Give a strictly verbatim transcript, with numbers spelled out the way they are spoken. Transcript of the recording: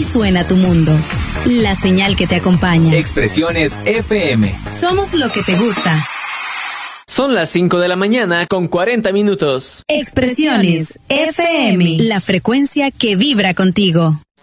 Así suena tu mundo. La señal que te acompaña. Expresiones F M. Somos lo que te gusta. Son las cinco de la mañana con cuarenta minutos. Expresiones F M. La frecuencia que vibra contigo.